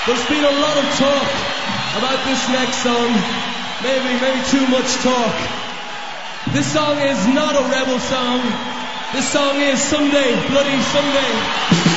There's been a lot of talk about this next song. Maybe too much talk. This song is not a rebel song. This song is Someday, Bloody Someday.